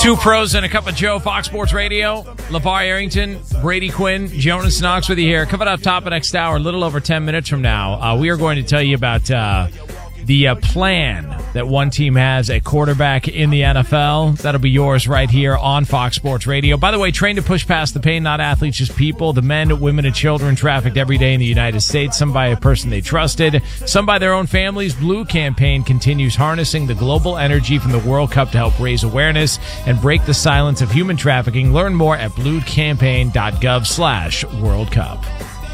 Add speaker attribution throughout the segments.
Speaker 1: Two pros and a cup of Joe, Fox Sports Radio. LeVar Arrington, Brady Quinn, Jonas Knox with you here. Coming up top of next hour, a little over 10 minutes from now, we are going to tell you about the plan that one team has at quarterback in the NFL. That'll be yours right here on Fox Sports Radio. By the way, trained to push past the pain, not athletes, just people. The men, women, and children trafficked every day in the United States, some by a person they trusted, some by their own families. Blue Campaign continues harnessing the global energy from the World Cup to help raise awareness and break the silence of human trafficking. Learn more at bluecampaign.gov/World Cup.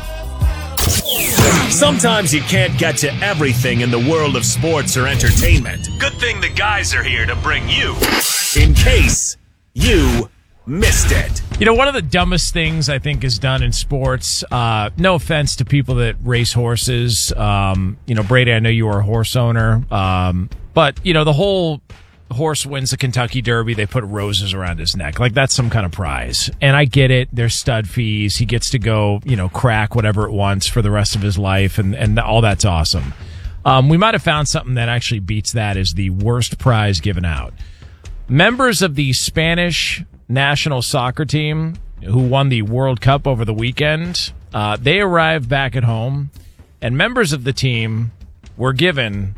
Speaker 2: Sometimes you can't get to everything in the world of sports or entertainment. Good thing the guys are here to bring you, in case you missed it.
Speaker 1: You know, one of the dumbest things I think is done in sports, no offense to people that race horses. Brady, I know you are a horse owner. But, the whole horse wins the Kentucky Derby, they put roses around his neck. Like, that's some kind of prize. And I get it. There's stud fees. He gets to go, crack whatever it wants for the rest of his life. And all that's awesome. We might have found something that actually beats that as the worst prize given out. Members of the Spanish national soccer team who won the World Cup over the weekend, they arrived back at home, and members of the team were given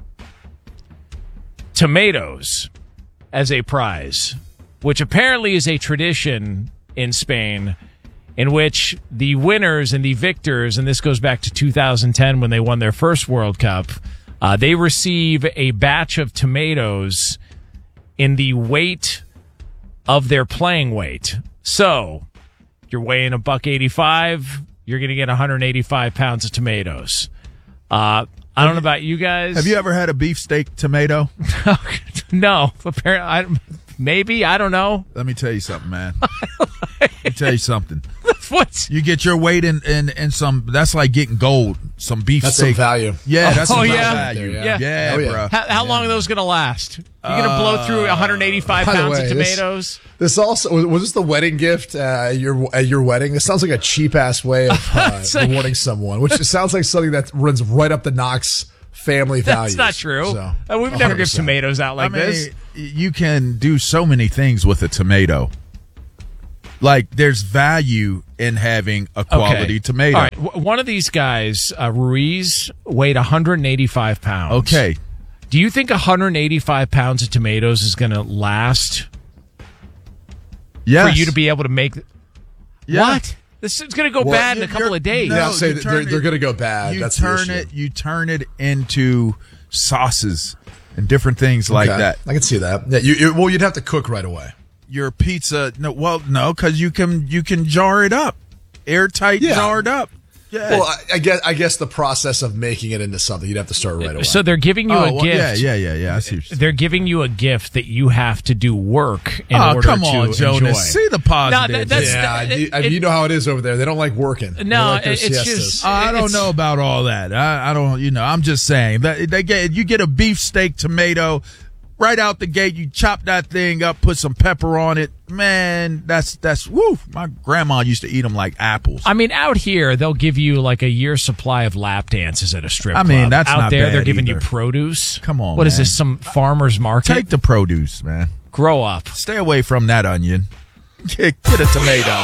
Speaker 1: tomatoes as a prize, which apparently is a tradition in Spain in which the winners and the victors, and this goes back to 2010 when they won their first World Cup, they receive a batch of tomatoes in the weight of their playing weight. So you're weighing $185, you're going to get 185 pounds of tomatoes. I don't know about you guys.
Speaker 3: Have you ever had a beefsteak tomato?
Speaker 1: No. Apparently, maybe. I don't know.
Speaker 3: Let me tell you something, man. Let me tell you something.
Speaker 1: What?
Speaker 3: You get your weight in some. That's like getting gold. Some beefsteak.
Speaker 4: That's some value.
Speaker 3: Yeah, that's some
Speaker 1: yeah.
Speaker 3: value.
Speaker 1: Yeah,
Speaker 3: bro.
Speaker 1: How long are those going to last? You're going to blow through 185 pounds of tomatoes?
Speaker 4: This also was this the wedding gift at your wedding? This sounds like a cheap ass way of rewarding someone, which sounds like something that runs right up the Knox family values.
Speaker 1: That's not true.
Speaker 4: So,
Speaker 1: we've never given tomatoes out like this.
Speaker 3: You can do so many things with a tomato. Like, there's value in having a quality tomato.
Speaker 1: All right. One of these guys, Ruiz, weighed 185 pounds.
Speaker 3: Okay.
Speaker 1: Do you think 185 pounds of tomatoes is going to last?
Speaker 3: Yes.
Speaker 1: For you to be able to make...
Speaker 3: Yeah.
Speaker 1: What? This is going to go bad in a couple of days.
Speaker 4: No, they're going to go bad. That's the issue.
Speaker 3: You turn it into sauces and different things like that.
Speaker 4: I can see that. Yeah, you'd have to cook right away.
Speaker 3: Your pizza, no, because you can jar it up, airtight, jarred up. Yeah.
Speaker 4: Well, I guess the process of making it into something, you'd have to start right away.
Speaker 1: So they're giving you a gift.
Speaker 3: Yeah. I see.
Speaker 1: They're giving you a gift that you have to do work in order
Speaker 3: come on,
Speaker 1: to
Speaker 3: Jonas.
Speaker 1: enjoy.
Speaker 3: See the positive.
Speaker 4: You know how it is over there. They don't like working.
Speaker 1: No,
Speaker 4: like
Speaker 1: it's
Speaker 4: siestas.
Speaker 1: just.
Speaker 3: I don't know about all that. I don't. I'm just saying that you get a beefsteak tomato. Right out the gate, you chop that thing up, put some pepper on it. Man, that's woo. My grandma used to eat them like apples.
Speaker 1: I mean, out here, they'll give you like a year's supply of lap dances at a strip club.
Speaker 3: I mean, that's
Speaker 1: out
Speaker 3: not
Speaker 1: there,
Speaker 3: bad
Speaker 1: they're giving
Speaker 3: either.
Speaker 1: you produce.
Speaker 3: Come on,
Speaker 1: What is
Speaker 3: man.
Speaker 1: this, some farmer's market?
Speaker 3: Take the produce, man.
Speaker 1: Grow up.
Speaker 3: Stay away from that onion. Get a tomato.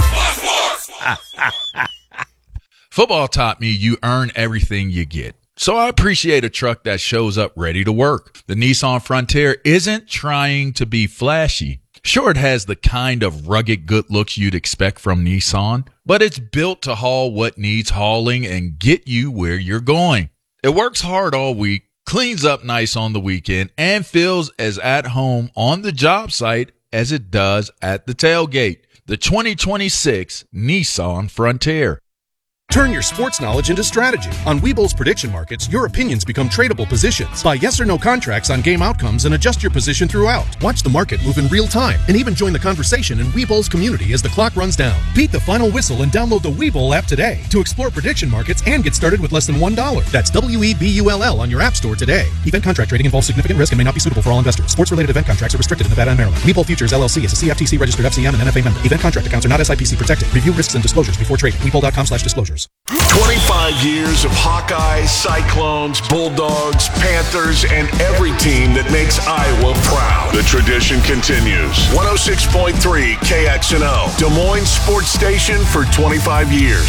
Speaker 5: Football taught me you earn everything you get. So I appreciate a truck that shows up ready to work. The Nissan Frontier isn't trying to be flashy. Sure, it has the kind of rugged good looks you'd expect from Nissan, but it's built to haul what needs hauling and get you where you're going. It works hard all week, cleans up nice on the weekend, and feels as at home on the job site as it does at the tailgate. The 2026 Nissan Frontier.
Speaker 6: Turn your sports knowledge into strategy. On Webull's prediction markets, your opinions become tradable positions. Buy yes or no contracts on game outcomes and adjust your position throughout. Watch the market move in real time and even join the conversation in Webull's community as the clock runs down. Beat the final whistle and download the Webull app today to explore prediction markets and get started with less than $1. That's WEBULL on your app store today. Event contract trading involves significant risk and may not be suitable for all investors. Sports-related event contracts are restricted in Nevada and Maryland. Webull Futures LLC is a CFTC registered FCM and NFA member. Event contract accounts are not SIPC protected. Review risks and disclosures before trading. Webull.com/disclosures. manufacturers.
Speaker 2: 25 years of Hawkeyes, Cyclones, Bulldogs, Panthers, and every team that makes Iowa proud. The tradition continues. 106.3 KXNO, Des Moines Sports Station for 25 years.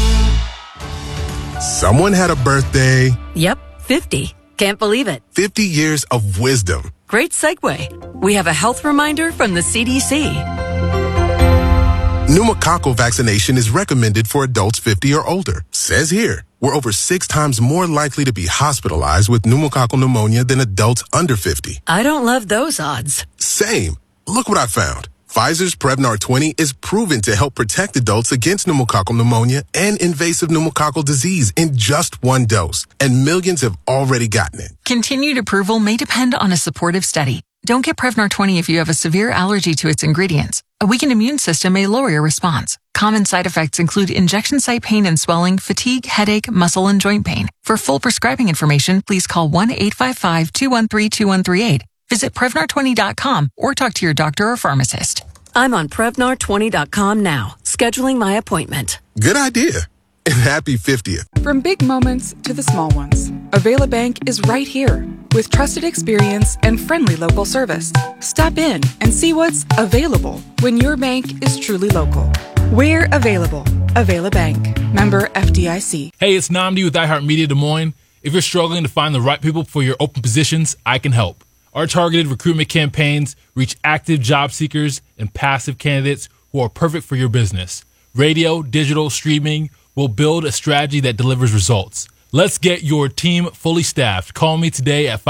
Speaker 7: Someone had a birthday.
Speaker 8: Yep, 50. Can't believe it.
Speaker 7: 50 years of wisdom.
Speaker 8: Great segue. We have a health reminder from the CDC.
Speaker 7: Pneumococcal vaccination is recommended for adults 50 or older. Says here, we're over 6 times more likely to be hospitalized with pneumococcal pneumonia than adults under 50.
Speaker 8: I don't love those odds.
Speaker 7: Same. Look what I found. Pfizer's Prevnar 20 is proven to help protect adults against pneumococcal pneumonia and invasive pneumococcal disease in just 1 dose, and millions have already gotten it.
Speaker 9: Continued approval may depend on a supportive study. Don't get Prevnar 20 if you have a severe allergy to its ingredients. A weakened immune system may lower your response. Common side effects include injection site pain and swelling, fatigue, headache, muscle, and joint pain. For full prescribing information, please call 1-855-213-2138. Visit Prevnar20.com or talk to your doctor or pharmacist.
Speaker 8: I'm on Prevnar20.com now, scheduling my appointment.
Speaker 7: Good idea. And happy 50th.
Speaker 10: From big moments to the small ones, Avela Bank is right here with trusted experience and friendly local service. Stop in and see what's available when your bank is truly local. We're available. Avela Bank. Member FDIC.
Speaker 11: Hey, it's Namdi with iHeartMedia Des Moines. If you're struggling to find the right people for your open positions, I can help. Our targeted recruitment campaigns reach active job seekers and passive candidates who are perfect for your business. Radio, digital, streaming will build a strategy that delivers results. Let's get your team fully staffed. Call me today at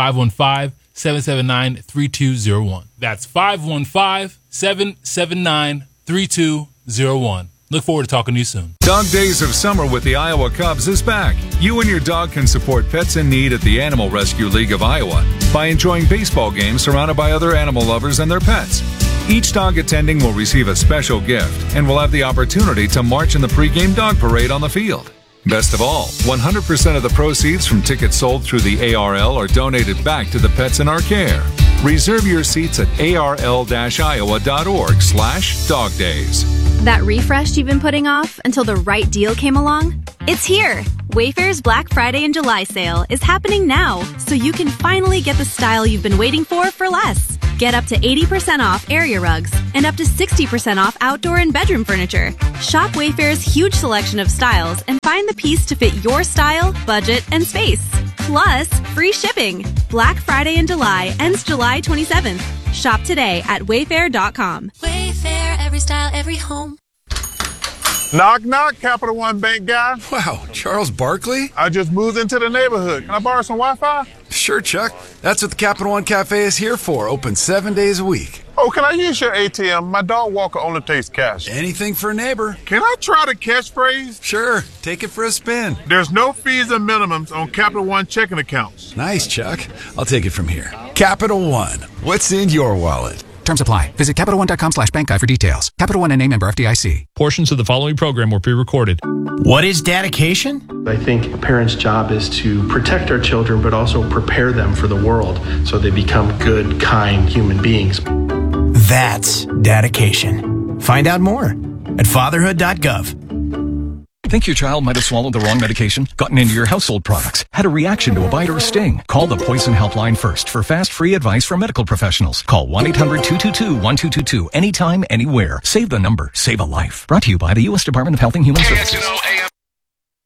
Speaker 11: 515-779-3201. That's 515-779-3201. Look forward to talking to you soon.
Speaker 12: Dog Days of Summer with the Iowa Cubs is back. You and your dog can support pets in need at the Animal Rescue League of Iowa by enjoying baseball games surrounded by other animal lovers and their pets. Each dog attending will receive a special gift and will have the opportunity to march in the pregame dog parade on the field. Best of all, 100% of the proceeds from tickets sold through the ARL are donated back to the pets in our care. Reserve your seats at arl-iowa.org/dogdays.
Speaker 13: That refresh you've been putting off until the right deal came along? It's here! Wayfair's Black Friday and July sale is happening now, so you can finally get the style you've been waiting for less. Get up to 80% off area rugs and up to 60% off outdoor and bedroom furniture. Shop Wayfair's huge selection of styles and find the piece to fit your style, budget, and space. Plus, free shipping. Black Friday in July ends July 27th. Shop today at Wayfair.com.
Speaker 14: Wayfair, every style, every home.
Speaker 15: Knock, knock, Capital One Bank guy.
Speaker 16: Wow, Charles Barkley?
Speaker 15: I just moved into the neighborhood. Can I borrow some Wi-Fi?
Speaker 16: Sure, Chuck. That's what the Capital One Cafe is here for. Open 7 days a week.
Speaker 15: Oh, can I use your ATM? My dog walker only takes cash.
Speaker 16: Anything for a neighbor.
Speaker 15: Can I try the catchphrase?
Speaker 16: Sure. Take it for a spin.
Speaker 15: There's no fees and minimums on Capital One checking accounts.
Speaker 16: Nice, Chuck. I'll take it from here. Capital One. What's in your wallet?
Speaker 17: Terms apply. Visit CapitalOne.com/bankguide for details. Capital One and a member FDIC.
Speaker 18: Portions of the following program were pre-recorded.
Speaker 19: What is dedication?
Speaker 20: I think a parent's job is to protect our children, but also prepare them for the world so they become good, kind human beings.
Speaker 19: That's dedication. Find out more at fatherhood.gov.
Speaker 21: Think your child might have swallowed the wrong medication, gotten into your household products, had a reaction to a bite or a sting? Call the Poison Helpline first for fast, free advice from medical professionals. Call 1-800-222-1222 anytime, anywhere. Save the number. Save a life. Brought to you by the U.S. Department of Health and Human Services.